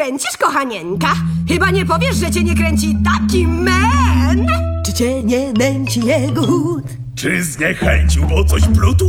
kręcisz, kochanieńka? Chyba nie powiesz, że cię nie kręci taki men? Czy cię nie nęci jego chód? Czy zniechęcił, bo coś plutł?